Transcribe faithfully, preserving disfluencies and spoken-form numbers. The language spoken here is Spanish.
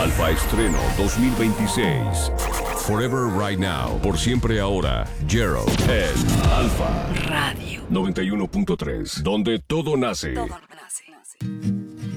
Alfa Estreno dos mil veintiséis. Forever Right Now. Por siempre ahora. Jero en Alfa Radio noventa y uno punto tres. Donde todo nace. Todo nace.